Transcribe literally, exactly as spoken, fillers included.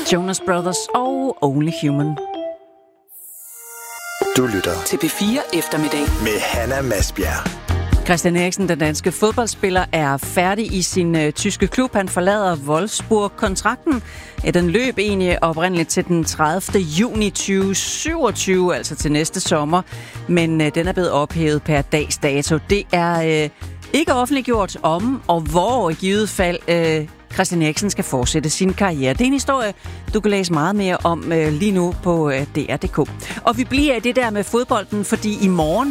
Jonas Brothers og Only Human. Du lytter til P fire Eftermiddag med Hanna Masbjerg. Christian Eriksen, den danske fodboldspiller, er færdig i sin øh, tyske klub. Han forlader Wolfsburg-kontrakten. Ja, den løb egentlig oprindeligt til den tredivte juni tyve syvogtyve, altså til næste sommer. Men øh, den er blevet ophævet per dags dato. Det er øh, ikke offentliggjort om, og hvor i givet fald øh, Christian Eriksen skal fortsætte sin karriere. Det er en historie, du kan læse meget mere om øh, lige nu på øh, D R punktum d k. Og vi bliver i det der med fodbolden, fordi i morgen